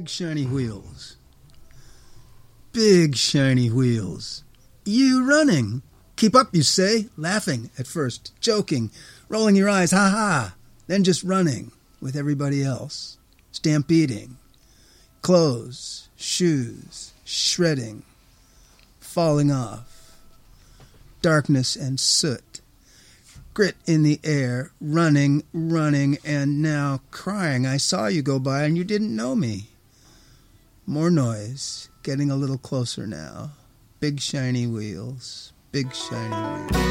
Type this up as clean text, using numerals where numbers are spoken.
big shiny wheels. Big shiny wheels. You running. Keep up, you say, laughing at first, joking, rolling your eyes, ha-ha, then just running with everybody else, stampeding, clothes, shoes, shredding, falling off, darkness and soot, grit in the air, running, and now crying. I saw you go by and you didn't know me. More noise, getting a little closer now. Big shiny wheels, big shiny wheels.